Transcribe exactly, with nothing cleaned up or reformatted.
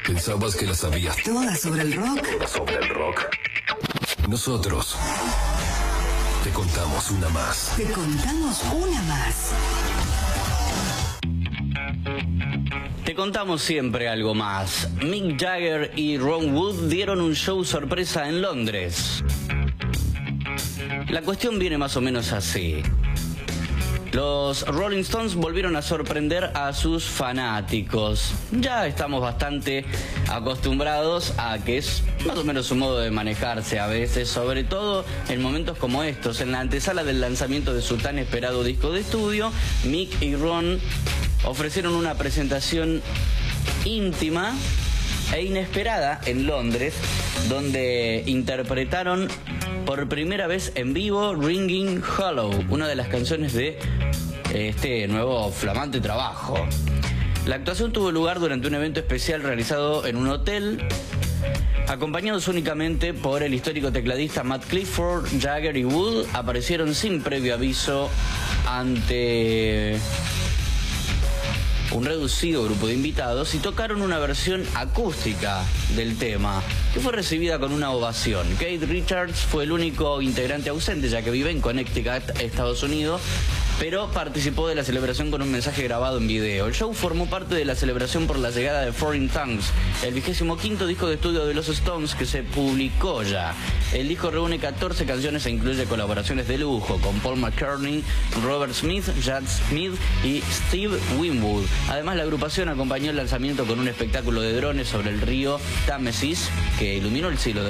¿Pensabas que la sabías toda sobre el rock? toda sobre el rock? Nosotros te contamos una más. Te contamos una más. Te contamos siempre algo más. Mick Jagger y Ron Wood dieron un show sorpresa en Londres. La cuestión viene más o menos así. Los Rolling Stones volvieron a sorprender a sus fanáticos. Ya estamos bastante acostumbrados a que es más o menos su modo de manejarse a veces, sobre todo en momentos como estos. En la antesala del lanzamiento de su tan esperado disco de estudio, Mick y Ron ofrecieron una presentación íntima e inesperada en Londres, donde interpretaron por primera vez en vivo Ringing Hollow, una de las canciones de este nuevo flamante trabajo. La actuación tuvo lugar durante un evento especial realizado en un hotel, acompañados únicamente por el histórico tecladista Matt Clifford. Jagger y Wood aparecieron sin previo aviso ante un reducido grupo de invitados y tocaron una versión acústica del tema, que fue recibida con una ovación. Keith Richards fue el único integrante ausente, ya que vive en Connecticut, Estados Unidos, pero participó de la celebración con un mensaje grabado en video. El show formó parte de la celebración por la llegada de Foreign Tongues, el vigésimo quinto disco de estudio de los Stones, que se publicó ya. El disco reúne catorce canciones e incluye colaboraciones de lujo con Paul McCartney, Robert Smith, Chad Smith y Steve Winwood. Además, la agrupación acompañó el lanzamiento con un espectáculo de drones sobre el río Támesis, que iluminó el cielo de